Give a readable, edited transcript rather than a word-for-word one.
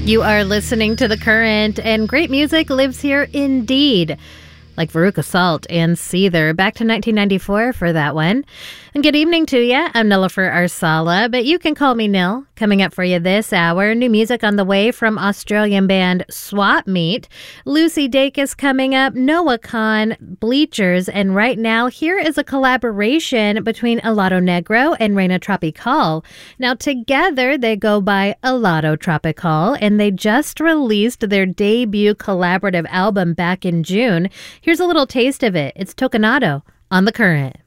You are listening to The Current, and great music lives here indeed. Like Veruca Salt and Seether. Back to 1994 for that one. And good evening to you. I'm Nilofer Arsala, but you can call me Nil. Coming up for you this hour, new music on the way from Australian band Swap Meet. Lucy Dacus coming up, Noah Kahan, Bleachers, and right now here is a collaboration between Helado Negro and Reina Tropical. Now together they go by Helado Tropical, and they just released their debut collaborative album back in June. Here's a little taste of it. It's Tocanado on The Current.